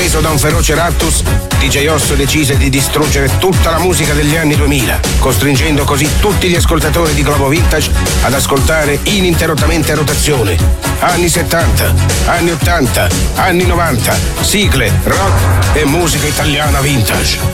Preso da un feroce raptus, DJ Osso decise di distruggere tutta la musica degli anni 2000, costringendo così tutti gli ascoltatori di Globo Vintage ad ascoltare ininterrottamente a rotazione anni 70, anni 80, anni 90, sigle, rock e musica italiana vintage.